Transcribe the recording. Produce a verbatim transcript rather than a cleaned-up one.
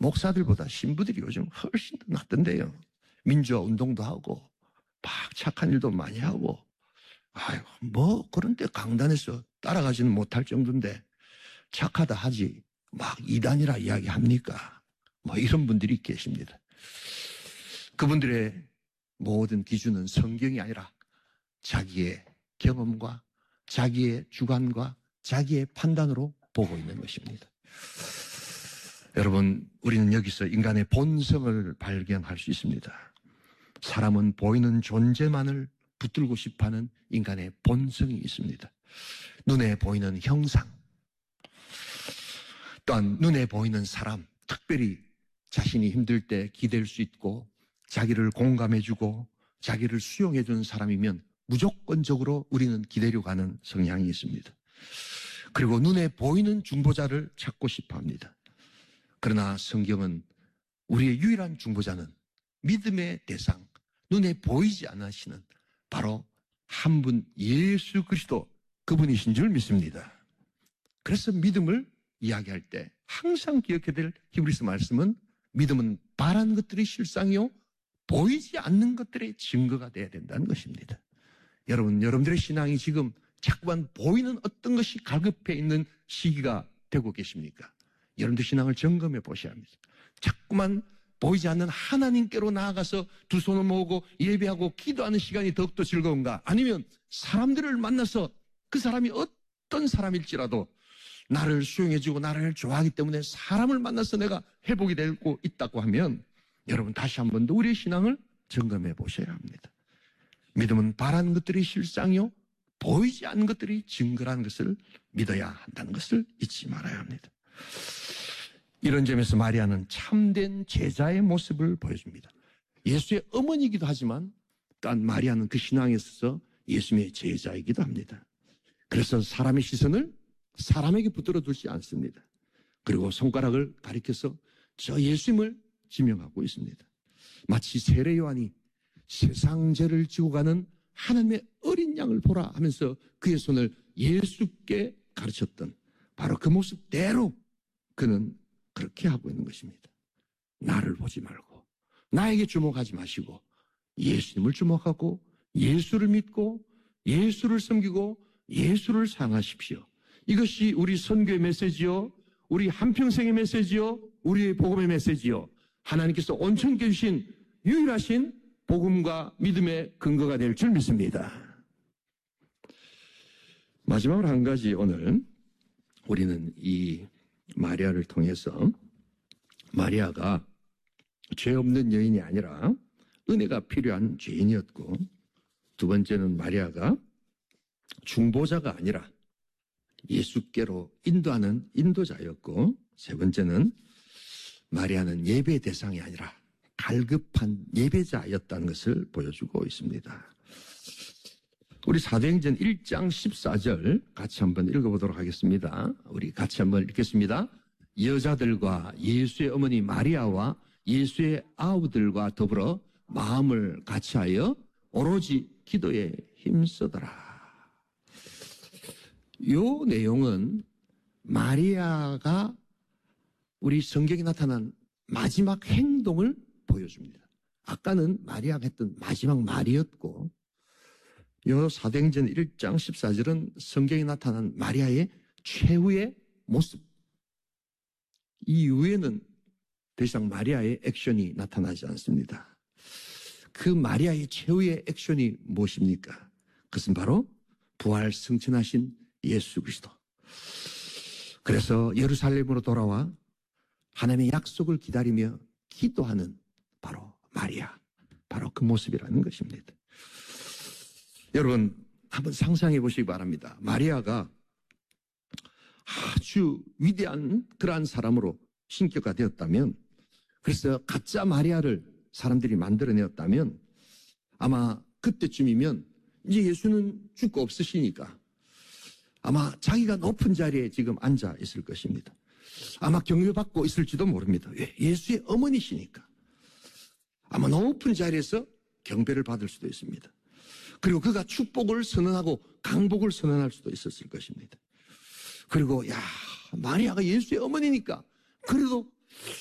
목사들보다 신부들이 요즘 훨씬 더 낫던데요. 민주화 운동도 하고 막 착한 일도 많이 하고 아유 뭐 그런데 강단에서 따라가지는 못할 정도인데 착하다 하지 막 이단이라 이야기합니까? 뭐 이런 분들이 계십니다. 그분들의 모든 기준은 성경이 아니라 자기의 경험과 자기의 주관과 자기의 판단으로 보고 있는 것입니다. 여러분, 우리는 여기서 인간의 본성을 발견할 수 있습니다. 사람은 보이는 존재만을 붙들고 싶어하는 인간의 본성이 있습니다. 눈에 보이는 형상, 또한 눈에 보이는 사람, 특별히 자신이 힘들 때 기댈 수 있고 자기를 공감해주고 자기를 수용해주는 사람이면 무조건적으로 우리는 기대려고 하는 성향이 있습니다. 그리고 눈에 보이는 중보자를 찾고 싶어합니다. 그러나 성경은 우리의 유일한 중보자는 믿음의 대상, 눈에 보이지 않으시는 바로 한 분 예수 그리스도 그분이신 줄 믿습니다. 그래서 믿음을 이야기할 때 항상 기억해야 될 히브리서 말씀은 믿음은 바란 것들의 실상이요 보이지 않는 것들의 증거가 되어야 된다는 것입니다. 여러분, 여러분들의 신앙이 지금 자꾸만 보이는 어떤 것이 갈급해 있는 시기가 되고 계십니까? 여러분들 신앙을 점검해 보셔야 합니다. 자꾸만 보이지 않는 하나님께로 나아가서 두 손을 모으고 예배하고 기도하는 시간이 더욱더 즐거운가? 아니면 사람들을 만나서 그 사람이 어떤 사람일지라도 나를 수용해주고 나를 좋아하기 때문에 사람을 만나서 내가 회복이 되고 있다고 하면 여러분 다시 한 번 더 우리의 신앙을 점검해 보셔야 합니다. 믿음은 바라는 것들이 실상이요 보이지 않는 것들이 증거라는 것을 믿어야 한다는 것을 잊지 말아야 합니다. 이런 점에서 마리아는 참된 제자의 모습을 보여줍니다. 예수의 어머니이기도 하지만 또한 마리아는 그 신앙에 있어서 예수님의 제자이기도 합니다. 그래서 사람의 시선을 사람에게 붙들어 두지 않습니다. 그리고 손가락을 가리켜서 저 예수님을 지명하고 있습니다. 마치 세례 요한이 세상 죄를 지고 가는 하나님의 어린 양을 보라 하면서 그의 손을 예수께 가르쳤던 바로 그 모습대로 그는 그렇게 하고 있는 것입니다. 나를 보지 말고 나에게 주목하지 마시고 예수님을 주목하고 예수를 믿고 예수를 섬기고 예수를 사랑하십시오. 이것이 우리 선교의 메시지요, 우리 한평생의 메시지요, 우리의 복음의 메시지요. 하나님께서 온전케 주신 유일하신 복음과 믿음의 근거가 될 줄 믿습니다. 마지막으로 한 가지 오늘 우리는 이 마리아를 통해서 마리아가 죄 없는 여인이 아니라 은혜가 필요한 죄인이었고, 두 번째는 마리아가 중보자가 아니라 예수께로 인도하는 인도자였고, 세 번째는 마리아는 예배 대상이 아니라 갈급한 예배자였다는 것을 보여주고 있습니다. 우리 사도행전 일 장 십사 절 같이 한번 읽어보도록 하겠습니다. 우리 같이 한번 읽겠습니다. 여자들과 예수의 어머니 마리아와 예수의 아우들과 더불어 마음을 같이하여 오로지 기도에 힘쓰더라. 이 내용은 마리아가 우리 성경에 나타난 마지막 행동을 보여줍니다. 아까는 마리아가 했던 마지막 말이었고, 이 사도행전 일 장 십사 절은 성경에 나타난 마리아의 최후의 모습. 이 이후에는 더 이상 마리아의 액션이 나타나지 않습니다. 그 마리아의 최후의 액션이 무엇입니까? 그것은 바로 부활 승천하신 예수 그리스도. 그래서 예루살렘으로 돌아와 하나님의 약속을 기다리며 기도하는 바로 마리아, 바로 그 모습이라는 것입니다. 여러분 한번 상상해 보시기 바랍니다. 마리아가 아주 위대한 그러한 사람으로 신격화 되었다면, 그래서 가짜 마리아를 사람들이 만들어내었다면 아마 그때쯤이면 이제 예수는 죽고 없으시니까 아마 자기가 높은 자리에 지금 앉아 있을 것입니다. 아마 경배받고 있을지도 모릅니다. 왜? 예수의 어머니시니까. 아마 높은 자리에서 경배를 받을 수도 있습니다. 그리고 그가 축복을 선언하고 강복을 선언할 수도 있었을 것입니다. 그리고 야 마리아가 예수의 어머니니까 그래도